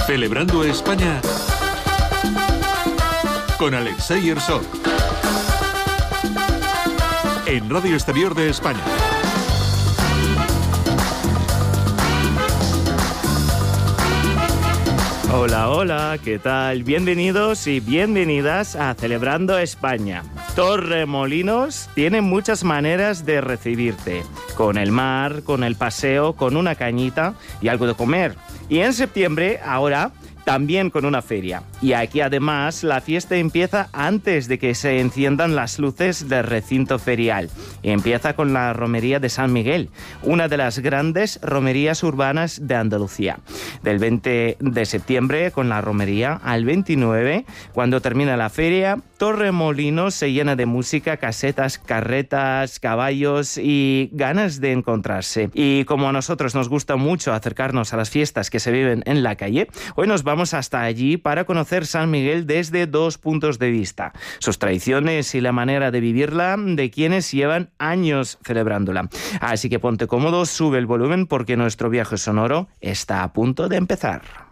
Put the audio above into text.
Celebrando España con Alexei Herzog en Radio Exterior de España. Hola, hola, ¿qué tal? Bienvenidos y bienvenidas a Celebrando España. Torremolinos tiene muchas maneras de recibirte, con el mar, con el paseo, con una cañita y algo de comer. Y en septiembre, ahora, también con una feria. Y aquí además la fiesta empieza antes de que se enciendan las luces del recinto ferial. Y empieza con la romería de San Miguel, una de las grandes romerías urbanas de Andalucía. Del 20 de septiembre con la romería al 29, cuando termina la feria, Torremolinos se llena de música, casetas, carretas, caballos y ganas de encontrarse. Y como a nosotros nos gusta mucho acercarnos a las fiestas que se viven en la calle, hoy nos vamos hasta allí para conocer San Miguel desde dos puntos de vista: sus tradiciones y la manera de vivirla de quienes llevan años celebrándola. Así que ponte cómodo, sube el volumen porque nuestro viaje sonoro está a punto de empezar.